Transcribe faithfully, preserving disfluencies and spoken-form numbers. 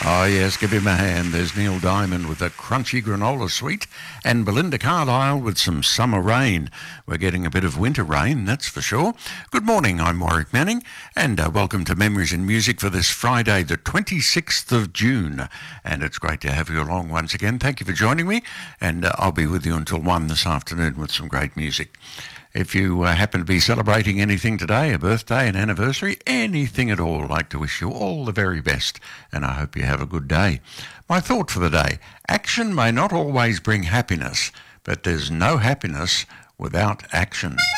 Oh, yes, give him a hand. There's Neil Diamond with a crunchy granola sweet and Belinda Carlisle with some summer rain. We're getting a bit of winter rain, that's for sure. Good morning, I'm Warwick Manning, and uh, welcome to Memories in Music for this Friday, the twenty-sixth of June. And it's great to have you along once again. Thank you for joining me, and uh, I'll be with you until one this afternoon with some great music. If you uh, happen to be celebrating anything today, a birthday, an anniversary, anything at all, I'd like to wish you all the very best, and I hope you have a good day. My thought for the day: action may not always bring happiness, but there's no happiness without action.